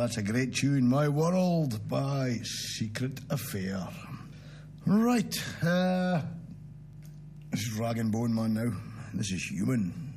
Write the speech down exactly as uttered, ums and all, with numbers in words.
that's a great tune. My World by Secret Affair. Right, uh, this is Rag and Bone Man now. This is Human.